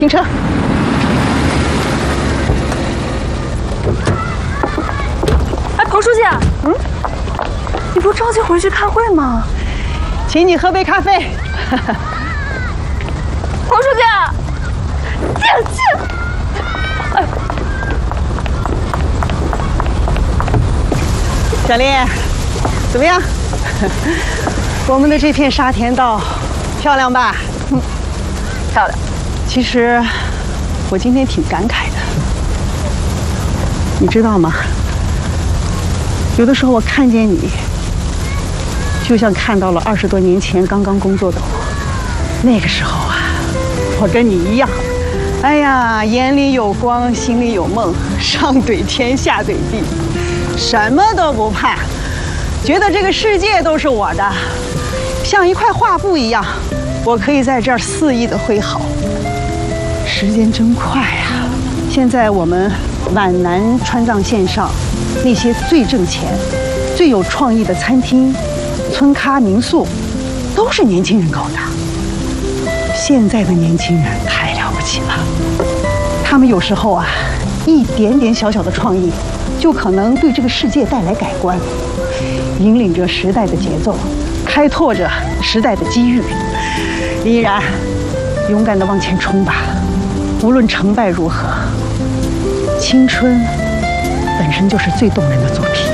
停车。 哎，彭书记，你不着急回去开会吗？ 请你喝杯咖啡。 彭书记，进。哎， 小丽，怎么样？我们的这片沙田道漂亮吧？ 漂亮。 其实我今天挺感慨的，你知道吗？有的时候我看见你，就像看到了20多年前刚刚工作的我。那个时候啊，我跟你一样，哎呀，眼里有光，心里有梦，上怼天，下怼地，什么都不怕，觉得这个世界都是我的，像一块画布一样，我可以在这儿肆意的挥毫。时间真快啊！现在我们皖南川藏线上那些最挣钱、最有创意的餐厅、村咖民宿，都是年轻人搞的。现在的年轻人太了不起了，他们有时候啊，一点点小小的创意，就可能对这个世界带来改观，引领着时代的节奏，开拓着时代的机遇。依然，勇敢地往前冲吧！无论成败如何，青春本身就是最动人的作品。